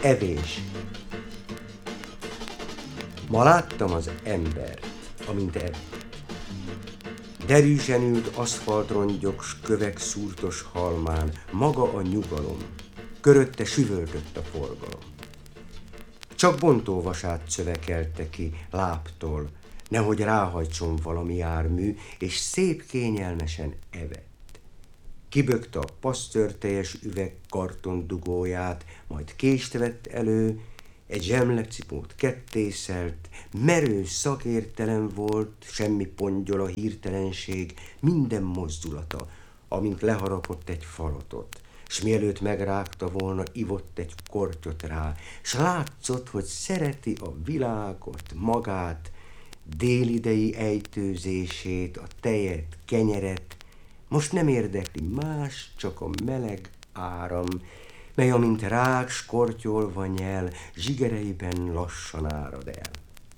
Evés. Ma láttam az embert, amint evett. Derűsen ült aszfaltrongyok s kövek szúrtos halmán, maga a nyugalom, körötte süvöltött a forgalom. Csak bontóvasát szövekelte ki lábtól, nehogy ráhajtson valami jármű, és szép kényelmesen evett. Kibökte a pasztőrteljes üveg kartondugóját, majd kést vett elő, egy zsemlecipót kettészelt, merő szakértelem volt, semmi pongyola, hirtelenség, minden mozdulata, amint leharapott egy falatot, s mielőtt megrágta volna, ivott egy kortyot rá, s látszott, hogy szereti a világot, magát, délidei ejtőzését, a tejet, kenyeret, most nem érdekli más, csak a meleg áram, mely amint rág s kortyolva nyel, zsigereiben lassan árad el.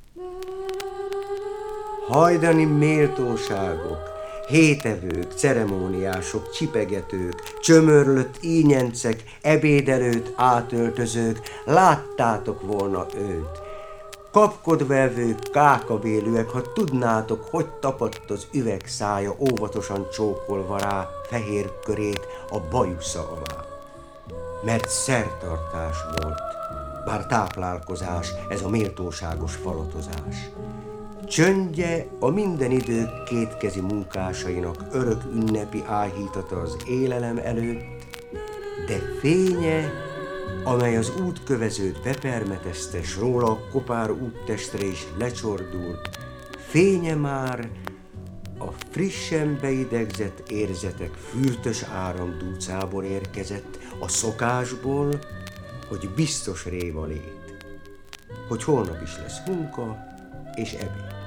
Hajdani méltóságok, hétevők, ceremóniások, csipegetők, csömörlött ínyencek, ebédelőt átöltözők, láttátok volna őt. Kapkodva evők, kákabélűek, ha tudnátok, hogy tapadt az üvegszája, óvatosan csókolva rá fehér körét a bajusza alá. Mert szertartás volt, bár táplálkozás, ez a méltóságos falatozás. Csöndje a minden idők kétkezi munkásainak örök ünnepi áhítata az élelem előtt, de fénye, amely az útkövezőt bepermetezte, s róla a kopár úttestre is lecsordult, fénye már a frissen beidegzett érzetek fürtös áramdúcából érkezett, a szokásból, hogy biztos réva lét, hogy holnap is lesz munka és ebéd.